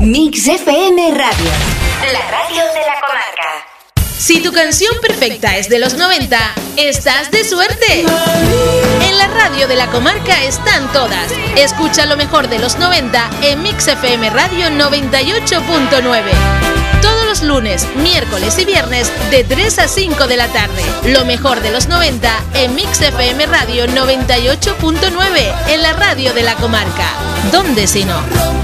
Mix FM Radio, la radio de la comarca. Si tu canción perfecta es de los 90, estás de suerte. En la radio de la comarca están todas. Escucha lo mejor de los 90 en Mix FM Radio 98.9. Todos los lunes, miércoles y viernes de 3 a 5 de la tarde. Lo mejor de los 90 en Mix FM Radio 98.9, en la radio de la comarca. ¿Dónde si no?